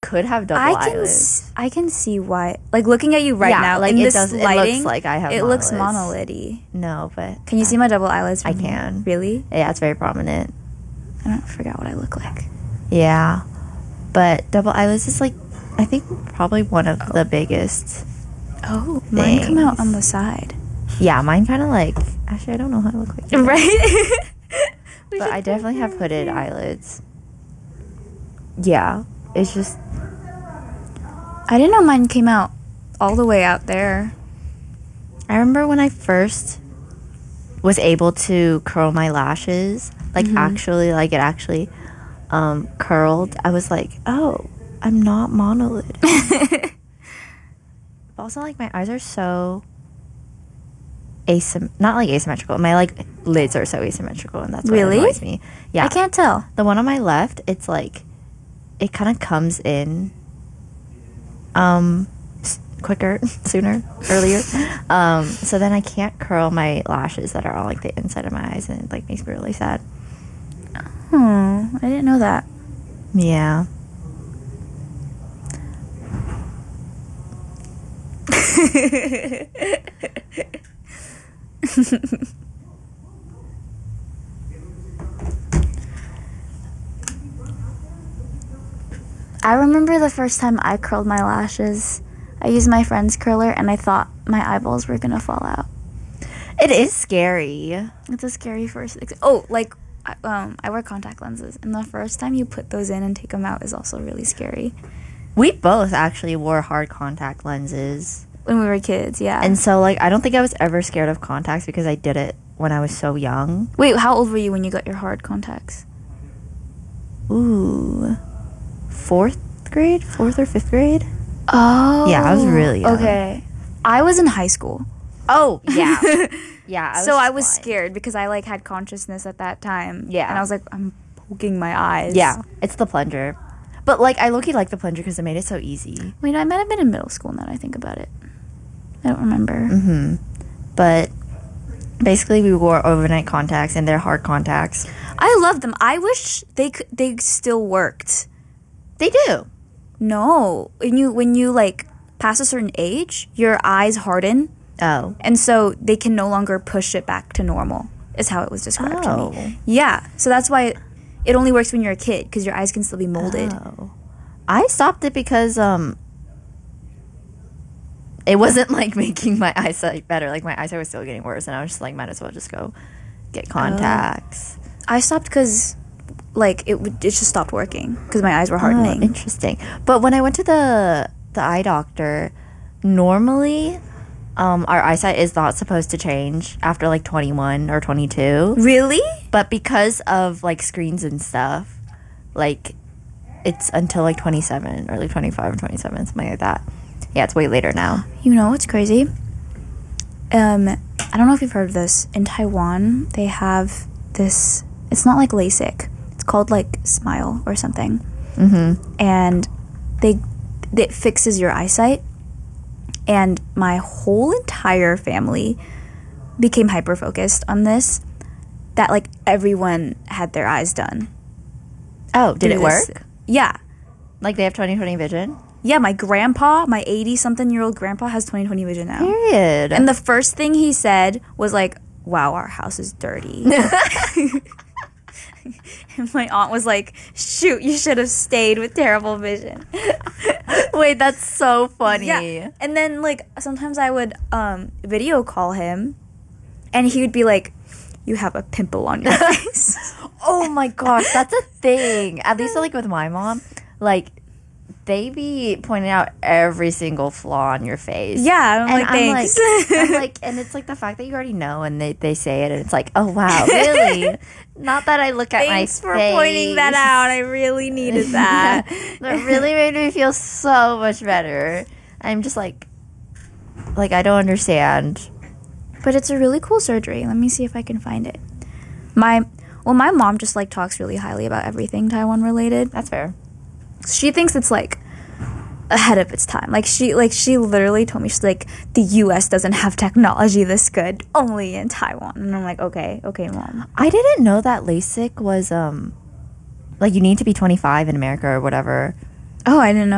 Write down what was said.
could have double eyelids. I can see why. Like, looking at you right now, like in it this does. lighting, It looks like I have. it looks monolids. monolithy. No, but Can you see my double eyelids? I From here? can. Really? Yeah, it's very prominent. I don't forget what I look like. Yeah, but double eyelids is like, I think probably one of the biggest. Oh, mine come out things. on the side. Yeah, mine kind of like. Actually, I don't know how to look like. That. Right? But I definitely have hooded eyelids. Yeah, it's just. I didn't know mine came out all the way out there. I remember when I first was able to curl my lashes, like actually, like it actually curled. I was like, oh, I'm not monolid. Also, like my eyes are so not like asymmetrical. My like lids are so asymmetrical, and that's what Really? annoys me. Yeah, I can't tell. the one on my left, it's like it kind of comes in quicker, sooner, earlier. So then I can't curl my lashes that are on like the inside of my eyes, and it like makes me really sad. Oh, I didn't know that. Yeah. I remember the first time I curled my lashes. I used my friend's curler and I thought my eyeballs were gonna fall out. It is scary. It's a scary first. Oh, like I wear contact lenses, and the first time you put those in and take them out is also really scary. We both actually wore hard contact lenses. When we were kids, yeah. And so, like, I don't think I was ever scared of contacts because I did it when I was so young. Wait, how old were you when you got your hard contacts? Ooh. Fourth or fifth grade? Oh. Yeah, I was really young. Okay. I was in high school. Oh, yeah. Yeah. I was scared because I, like, had consciousness at that time. Yeah. And I was like, I'm poking my eyes. Yeah, it's the plunger. But, like, I low-key like the plunger because it made it so easy. Wait, I might have been in middle school now that I think about it. I don't remember. Mm-hmm. But basically, we wore overnight contacts, and they're hard contacts. I love them. I wish they still worked. They do. No. When you, like, pass a certain age, your eyes harden. Oh. And so they can no longer push it back to normal, is how it was described to me. Oh. Yeah. So that's why it only works when you're a kid, because your eyes can still be molded. Oh. I stopped it because it wasn't like making my eyesight better. Like my eyesight was still getting worse, and I was just like, might as well just go get contacts. I stopped because, like, it just stopped working because my eyes were hardening. Oh, interesting. But when I went to the eye doctor, normally our eyesight is not supposed to change after like 21 or 22. Really? But because of like screens and stuff, like it's until like 27 or like 25 or 27, something like that. Yeah, it's way later now. You know what's crazy? I don't know if you've heard of this. In Taiwan, they have this. It's not like LASIK. It's called like Smile or something. Mm-hmm. And it fixes your eyesight. And my whole entire family became hyper focused on this. That like everyone had their eyes done. Oh, did it Through work? this. Yeah. Like they have 20/20 vision? Yeah, my grandpa, my 80-something-year-old grandpa has 20/20 vision now. Period. And the first thing he said was like, wow, our house is dirty. And my aunt was like, shoot, you should have stayed with terrible vision. Wait, that's so funny. Yeah. And then, like, sometimes I would video call him, and he would be like, you have a pimple on your face. Oh my gosh, that's a thing. At least like with my mom, like they be pointing out every single flaw on your face. Yeah, and thanks. I'm like, and it's like the fact that you already know, and they say it, and it's like, oh wow, really? Not that I look at my face. Thanks for pointing that out. I really needed that. That really made me feel so much better. I'm just like I don't understand. But it's a really cool surgery. Let me see if I can find it. My mom just like talks really highly about everything Taiwan related. That's fair. She thinks it's like ahead of its time. Like she literally told me, she's like, the US doesn't have technology this good, only in Taiwan. And I'm like, okay, mom. I didn't know that LASIK was like you need to be 25 in America or whatever. Oh, I didn't know